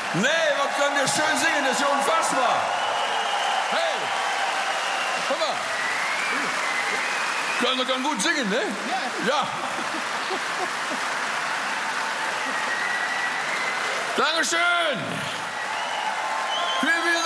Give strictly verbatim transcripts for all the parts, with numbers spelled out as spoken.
Nee, was können wir schön singen, das ist ja unfassbar. Hey, guck mal. Kölner kann gut singen, ne? Ja. Dankeschön. Vielen, vielen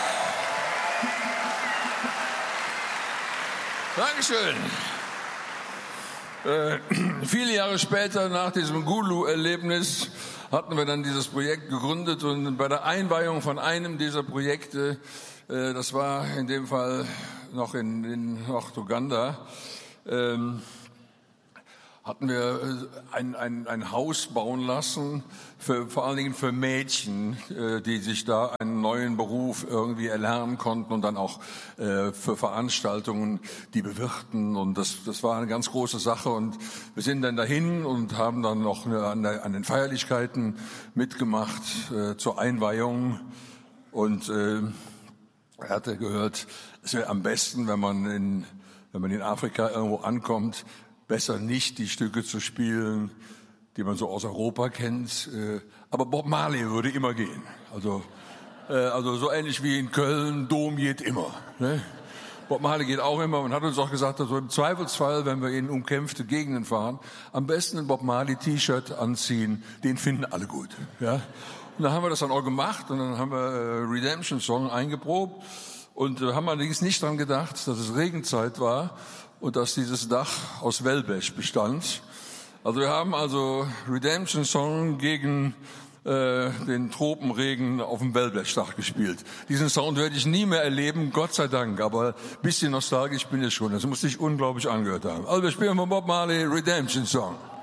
Dank. Dankeschön. Äh, viele Jahre später, nach diesem Gulu-Erlebnis, hatten wir dann dieses Projekt gegründet und bei der Einweihung von einem dieser Projekte, äh, das war in dem Fall noch in, in Norduganda, ähm, hatten wir ein, ein, ein Haus bauen lassen, für, vor allen Dingen für Mädchen, äh, die sich da einen neuen Beruf irgendwie erlernen konnten und dann auch äh, für Veranstaltungen die bewirten. Und das, das war eine ganz große Sache. Und wir sind dann dahin und haben dann noch eine, an, der, an den Feierlichkeiten mitgemacht äh, zur Einweihung. Und äh, er hatte gehört, es wäre am besten, wenn man in, wenn man in Afrika irgendwo ankommt, besser nicht die Stücke zu spielen, die man so aus Europa kennt. Aber Bob Marley würde immer gehen. Also, also so ähnlich wie in Köln, Dom geht immer. Ne? Bob Marley geht auch immer und hat uns auch gesagt, also im Zweifelsfall, wenn wir in umkämpfte Gegenden fahren, am besten ein Bob Marley T-Shirt anziehen, den finden alle gut. Ja? Und dann haben wir das dann auch gemacht und dann haben wir Redemption Song eingeprobt und haben allerdings nicht dran gedacht, dass es Regenzeit war und dass dieses Dach aus Wellblech bestand. Also wir haben also Redemption Song gegen äh, den Tropenregen auf dem Wellblechdach gespielt. Diesen Sound werde ich nie mehr erleben, Gott sei Dank, aber ein bisschen nostalgisch bin ich schon. Das muss ich unglaublich angehört haben. Also wir spielen von Bob Marley Redemption Song.